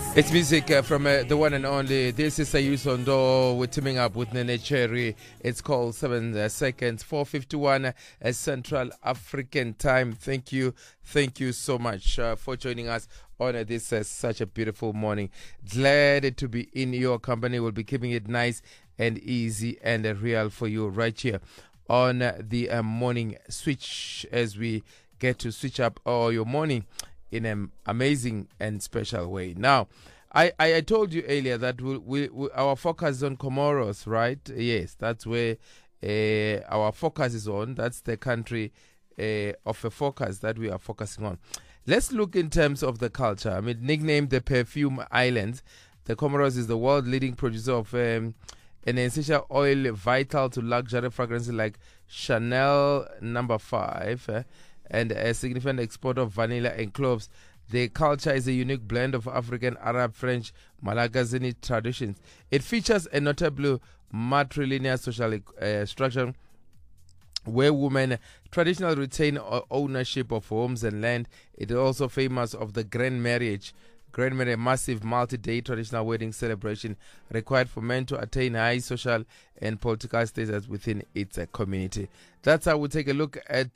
It's music from the one and only. This is Sayu Sondo. We're teaming up with Nene Cherry. It's called 7 seconds, 4:51 Central African time. Thank you so much for joining us on this such a beautiful morning. Glad to be in your company. We'll be keeping it nice and easy and real for you right here on the morning switch, as we get to switch up your morning in an amazing and special way. Now, I told you earlier that we our focus is on Comoros, right? Yes, that's where our focus is on. That's the country of a focus that we are focusing on. Let's look in terms of the culture. I mean, nicknamed the Perfume Islands, the Comoros is the world leading producer of an essential oil vital to luxury fragrances like Chanel No. 5. And a significant exporter of vanilla and cloves. The culture is a unique blend of African, Arab, French, Malagasy traditions. It features a notable matrilineal social structure where women traditionally retain ownership of homes and land. It is also famous of the Grand Marriage, a massive multi-day traditional wedding celebration required for men to attain high social and political status within its community. That's how we take a look at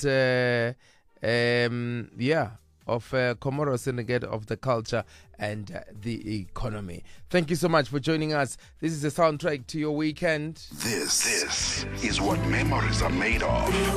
Comoros, Senegal, of the culture and the economy. Thank you so much for joining us. This is a soundtrack to your weekend. This is what memories are made of.